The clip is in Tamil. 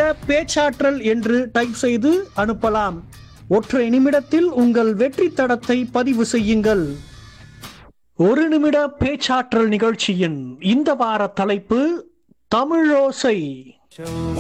நிமிட பேச்சாற்றல் என்று டைப் செய்து அனுப்பலாம். ஒற்றை நிமிடத்தில் உங்கள் வெற்றி தடத்தை பதிவு செய்யுங்கள். ஒரு நிமிட பேச்சாற்றல் நிகழ்ச்சியின் இந்த வார தலைப்பு தமிழோசை.